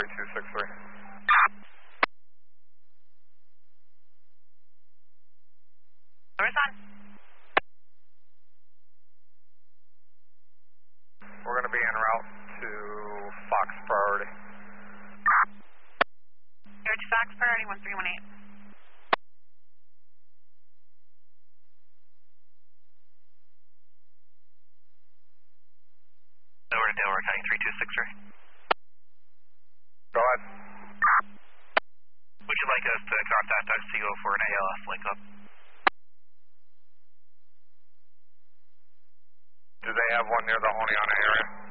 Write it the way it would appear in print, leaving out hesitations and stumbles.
3263. Doors on. We're going to be en route to Fox Priority. Here to Fox Priority 1318. Over to Delaware County 3263. Go ahead. Would you like us to contact XCO for an ALS link up? Do they have one near the Oneonta area?